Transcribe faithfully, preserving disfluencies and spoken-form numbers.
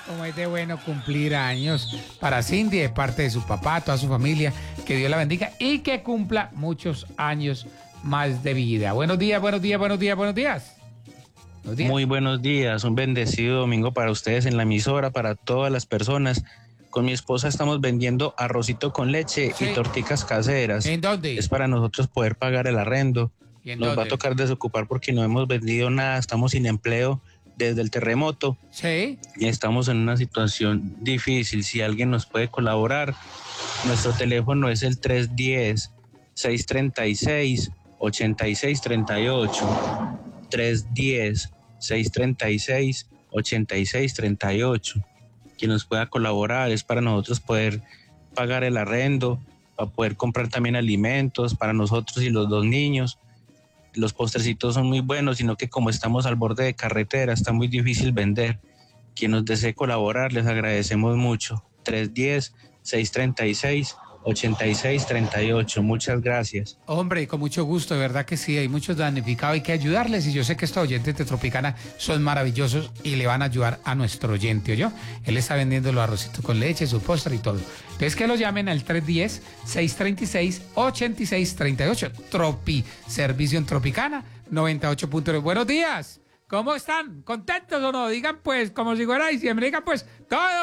Como es de bueno cumplir años para Cindy de parte de su papá, toda su familia, que Dios la bendiga y que cumpla muchos años más de vida. Buenos días, buenos días, buenos días, buenos días. Buenos días. Muy buenos días, un bendecido domingo para ustedes en la emisora, para todas las personas. Con mi esposa estamos vendiendo arrocito con leche Sí. y torticas caseras. ¿En dónde? Es para nosotros poder pagar el arrendo. ¿Y en Nos dónde? va a tocar desocupar porque no hemos vendido nada, estamos sin empleo desde el terremoto Sí. y estamos en una situación difícil. Si alguien nos puede colaborar, nuestro teléfono es el tres uno cero, seis tres seis, ocho seis tres ocho. tres uno cero, seis tres seis, ocho seis tres ocho. Quien nos pueda colaborar es para nosotros poder pagar el arrendo, para poder comprar también alimentos para nosotros y los dos niños. Los postrecitos son muy buenos, sino que como estamos al borde de carretera, está muy difícil vender. Quien nos desee colaborar, les agradecemos mucho. tres uno cero, seis tres seis, ocho seis tres ocho. Muchas gracias. Hombre, con mucho gusto, de verdad que sí, hay muchos damnificados, hay que ayudarles y yo sé que estos oyentes de Tropicana son maravillosos y le van a ayudar a nuestro oyente, ¿oyó? Él está vendiendo los arrocitos con leche, su postre y todo. Entonces que lo llamen al tres uno cero, seis tres seis, ocho seis tres ocho. Tropi, servicio en Tropicana, noventa y ocho punto nueve. Buenos días, ¿cómo están? ¿Contentos o no? Digan pues, como si fuera diciembre, digan pues, todo